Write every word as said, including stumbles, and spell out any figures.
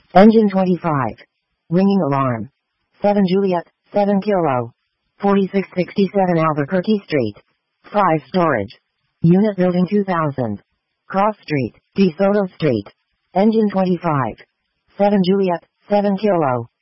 Engine twenty-five. Ringing alarm. seven Juliet, seven Kilo. forty-six sixty-seven Albuquerque Street. five Storage. Unit Building two thousand. Cross Street, DeSoto Street. Engine twenty-five. seven Juliet, seven Kilo.